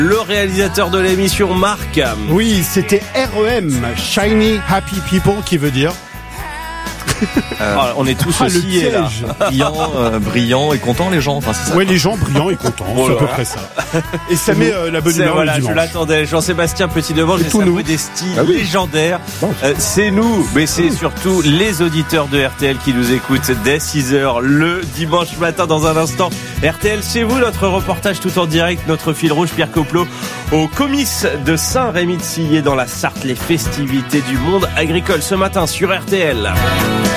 Le réalisateur de l'émission, Marc. Oui, c'était REM, Shiny Happy People, qui veut dire... on est tous aussi là. Brillant et content les gens. Enfin, c'est ça. Ouais, les gens brillants et contents, c'est à peu près ça. Et ça met la bonne humeur le dimanche. Je l'attendais. Jean-Sébastien Petit-Devant, j'ai un peu des styles légendaires. C'est nous, mais c'est surtout les auditeurs de RTL qui nous écoutent dès 6h le dimanche matin. Dans un instant, RTL chez vous, notre reportage tout en direct, notre fil rouge Pierre Coplot au comice de Saint-Rémy-de-Sillé dans la Sarthe, les festivités du monde agricole ce matin sur RTL.